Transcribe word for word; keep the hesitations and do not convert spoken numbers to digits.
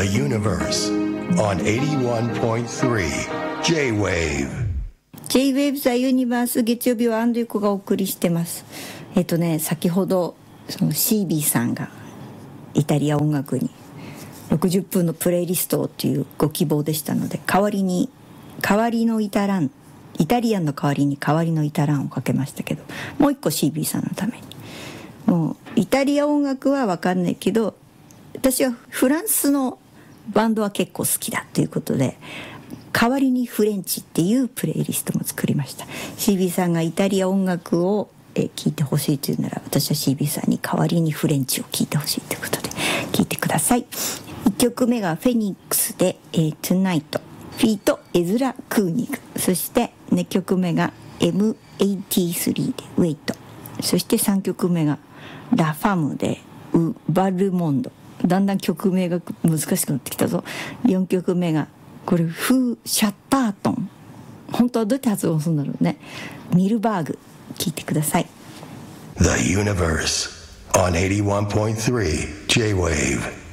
The Universe on エイティワンポイントスリー J-Wave J-Wave The Universe 月曜日はアンドリコがお送りしてます。えっとね先ほどその シービー さんがイタリア音楽にろくじゅっぷんのプレイリストをというご希望でしたので、代わりに代わりのイタランイタリアンの代わりに代わりのイタランをかけましたけど、もう一個 シービー さんのために。もうイタリア音楽は分かんないけど、私はフランスのバンドは結構好きだということで、代わりにフレンチっていうプレイリストも作りました。 シービー さんがイタリア音楽を聴いてほしいというなら、私は シービー さんに代わりにフレンチを聴いてほしいということで聴いてください。いっきょくめがフェニックスで、えー、Tonight フィートエズラ・クーニグ、そしてにきょくめが エムエイティースリー で Wait、 そしてさんきょくめがラファムでウバルモンド。だんだん曲名が難しくなってきたぞ。よんきょくめがこれフーシャッタートン、本当はどうやって発音するんだろうね。ミルバーグ、聴いてください。 The Universe on エイティワンポイントスリー J-Wave